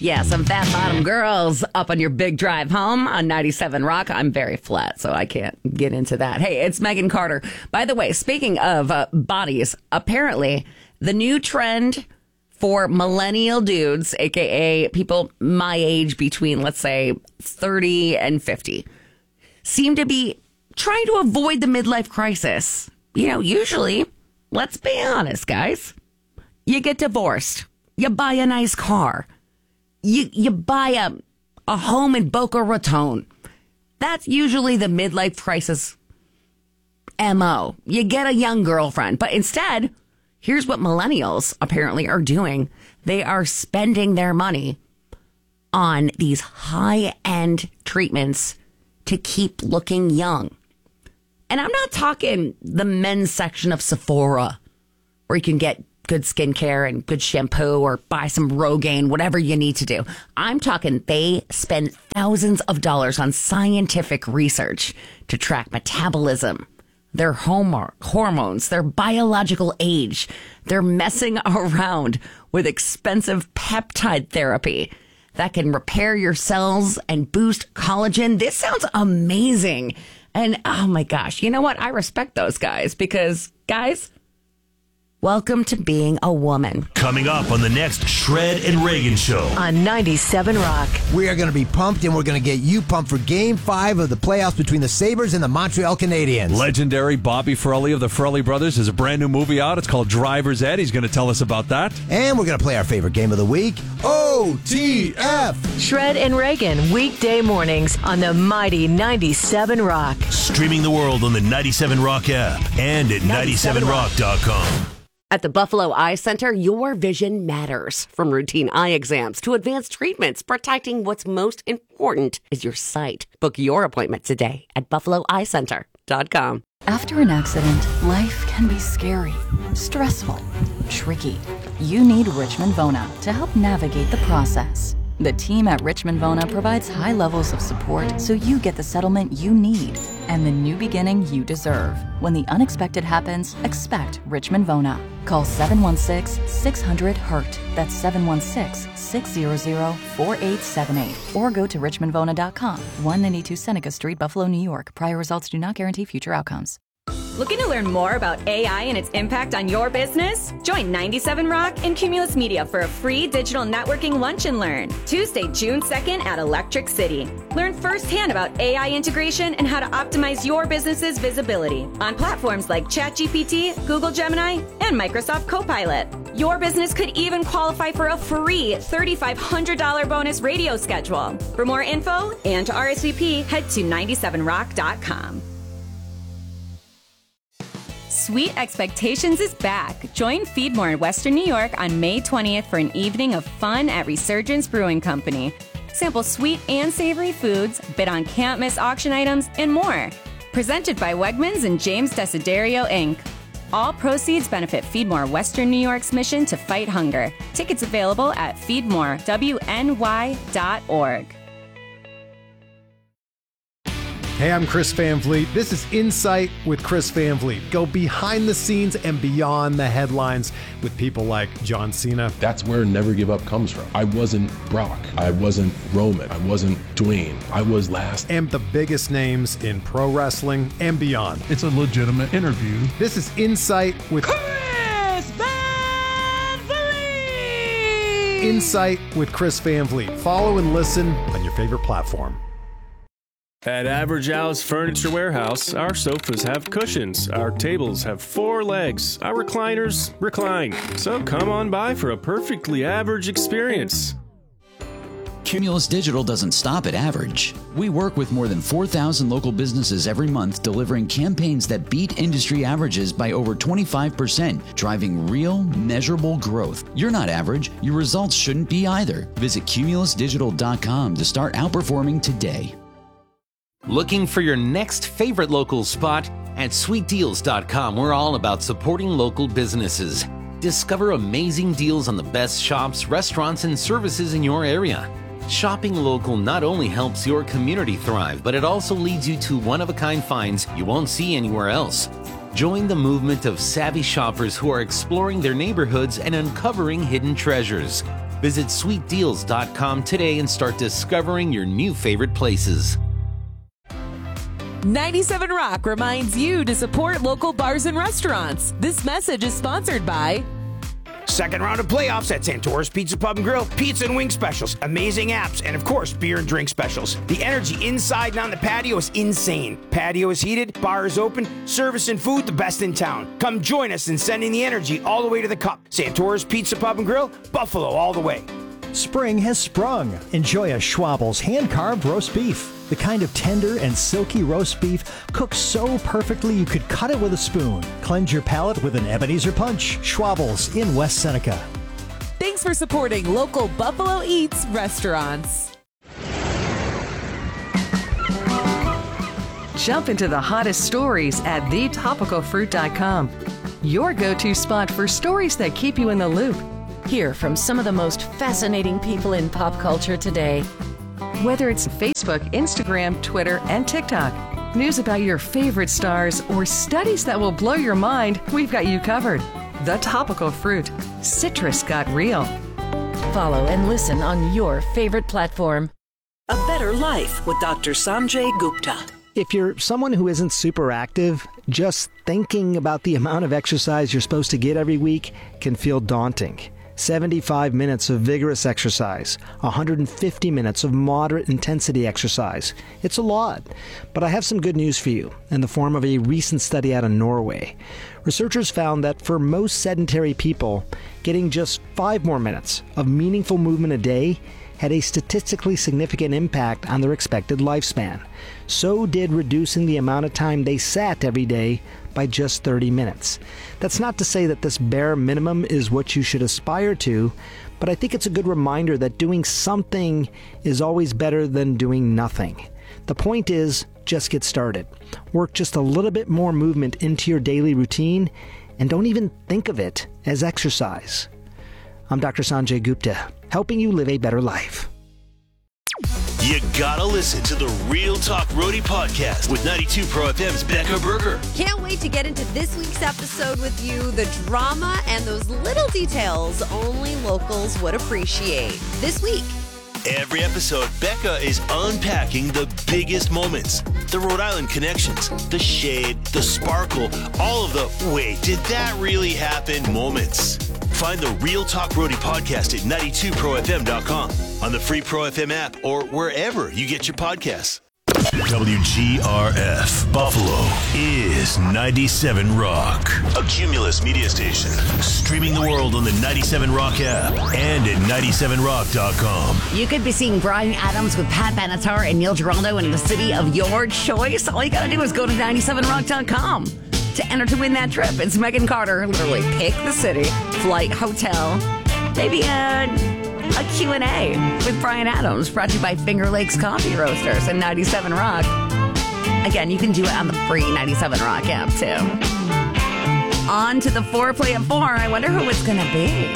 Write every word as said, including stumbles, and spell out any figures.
Yeah, some fat bottom girls up on your big drive home on ninety-seven Rock. I'm very flat, so I can't get into that. Hey, it's Megan Carter. By the way, speaking of uh, bodies, apparently the new trend for millennial dudes, a k a people my age between, let's say, thirty and fifty, seem to be trying to avoid the midlife crisis. You know, usually, let's be honest, guys, you get divorced, you buy a nice car, you you buy a, a home in Boca Raton. That's usually the midlife crisis M O. You get a young girlfriend, but instead, here's what millennials apparently are doing. They are spending their money on these high-end treatments to keep looking young. And I'm not talking the men's section of Sephora, where you can get good skincare and good shampoo or buy some Rogaine, whatever you need to do. I'm talking they spend thousands of dollars on scientific research to track metabolism, their homo- hormones, their biological age. They're messing around with expensive peptide therapy that can repair your cells and boost collagen. This sounds amazing. And oh my gosh, you know what? I respect those guys because, guys, welcome to being a woman. Coming up on the next Shred and Reagan Show on ninety-seven Rock. We are going to be pumped, and we're going to get you pumped for Game five of the playoffs between the Sabres and the Montreal Canadiens. Legendary Bobby Ferrelli of the Ferrelli Brothers has a brand new movie out. It's called Driver's Ed. He's going to tell us about that. And we're going to play our favorite game of the week, O T F. Shred and Reagan, weekday mornings on the mighty ninety-seven Rock. Streaming the world on the ninety-seven Rock app and at ninety-seven rock dot com. At the Buffalo Eye Center, your vision matters. From routine eye exams to advanced treatments, protecting what's most important is your sight. Book your appointment today at buffalo eye center dot com. After an accident, life can be scary, stressful, tricky. You need Richmond Vona to help navigate the process. The team at Richmond Vona provides high levels of support so you get the settlement you need and the new beginning you deserve. When the unexpected happens, expect Richmond Vona. Call seven one six, six hundred, hurt. That's seven one six, six hundred, four eight seven eight. Or go to richmond vona dot com. one ninety-two Seneca Street, Buffalo, New York. Prior results do not guarantee future outcomes. Looking to learn more about A I and its impact on your business? Join ninety-seven Rock and Cumulus Media for a free digital networking lunch and learn. Tuesday, June second at Electric City. Learn firsthand about A I integration and how to optimize your business's visibility on platforms like ChatGPT, Google Gemini, and Microsoft Copilot. Your business could even qualify for a free three thousand five hundred dollars bonus radio schedule. For more info and to R S V P, head to ninety-seven rock dot com. Sweet Expectations is back. Join Feedmore in Western New York on May twentieth for an evening of fun at Resurgence Brewing Company. Sample sweet and savory foods, bid on can't-miss auction items, and more. Presented by Wegmans and James Desiderio, Incorporated. All proceeds benefit Feedmore Western New York's mission to fight hunger. Tickets available at feedmore w n y dot org. Hey, I'm Chris Van Vliet. This is Insight with Chris Van Vliet. Go behind the scenes and beyond the headlines with people like John Cena. That's where Never Give Up comes from. I wasn't Brock. I wasn't Roman. I wasn't Dwayne. I was last. And the biggest names in pro wrestling and beyond. It's a legitimate interview. This is Insight with Chris Van Vliet. Insight with Chris Van Vliet. Follow and listen on your favorite platform. At Average Al's Furniture Warehouse, our sofas have cushions, our tables have four legs, our recliners recline. So come on by for a perfectly average experience. Cumulus Digital doesn't stop at average. We work with more than four thousand local businesses every month, delivering campaigns that beat industry averages by over twenty-five percent, driving real, measurable growth. You're not average. Your results shouldn't be either. Visit cumulus digital dot com to start outperforming today. Looking for your next favorite local spot? At sweet deals dot com, we're all about supporting local businesses. Discover amazing deals on the best shops, restaurants, and services in your area. Shopping local not only helps your community thrive, but it also leads you to one-of-a-kind finds you won't see anywhere else. Join the movement of savvy shoppers who are exploring their neighborhoods and uncovering hidden treasures. Visit sweet deals dot com today and start discovering your new favorite places. ninety-seven Rock reminds you to support local bars and restaurants. This message is sponsored by Second round of playoffs at Santora's Pizza Pub and Grill. Pizza and wing specials, amazing apps, and of course, beer and drink specials. The energy inside and on the patio is insane. Patio is heated, bar is open, service and food the best in town. Come join us in sending the energy all the way to the cup. Santora's Pizza Pub and Grill, Buffalo all the way. Spring has sprung. Enjoy a Schwabel's hand-carved roast beef. The kind of tender and silky roast beef cooked so perfectly you could cut it with a spoon. Cleanse your palate with an Ebenezer Punch. Schwabel's in West Seneca. Thanks for supporting local Buffalo Eats restaurants. Jump into the hottest stories at the topical fruit dot com. Your go-to spot for stories that keep you in the loop. Hear from some of the most fascinating people in pop culture today. Whether it's Facebook, Instagram, Twitter, and TikTok, news about your favorite stars, or studies that will blow your mind, we've got you covered. The Topical Fruit. Citrus got real. Follow and listen on your favorite platform. A Better Life with Doctor Sanjay Gupta. If you're someone who isn't super active, just thinking about the amount of exercise you're supposed to get every week can feel daunting. seventy-five minutes of vigorous exercise, one hundred fifty minutes of moderate intensity exercise. It's a lot, but I have some good news for you in the form of a recent study out of Norway. Researchers found that for most sedentary people, getting just five more minutes of meaningful movement a day had a statistically significant impact on their expected lifespan. So did reducing the amount of time they sat every day by just thirty minutes. That's not to say that this bare minimum is what you should aspire to, but I think it's a good reminder that doing something is always better than doing nothing. The point is, just get started. Work just a little bit more movement into your daily routine, and don't even think of it as exercise. I'm Doctor Sanjay Gupta, helping you live a better life. You gotta listen to the Real Talk Roadie podcast with ninety-two Pro F M's Becca Berger. Can't wait to get into this week's episode with you. The drama and those little details only locals would appreciate. This week. Every episode, Becca is unpacking the biggest moments, the Rhode Island connections, the shade, the sparkle, all of the wait, did that really happen moments. Find the Real Talk Roadie podcast at ninety-two pro f m dot com, on the free Pro F M app, or wherever you get your podcasts. W G R F Buffalo is ninety-seven Rock, a Cumulus media station, streaming the world on the ninety-seven Rock app and at ninety-seven rock dot com. You could be seeing Bryan Adams with Pat Benatar and Neil Giraldo in the city of your choice. All you gotta do is go to ninety-seven rock dot com to enter to win that trip. It's Megan Carter. Literally pick the city, flight, hotel, maybe a, a Q and A with Bryan Adams, brought to you by Finger Lakes Coffee Roasters and ninety-seven Rock. Again, you can do it on the free ninety-seven Rock app, too. On to the foreplay at four. I wonder who it's going to be.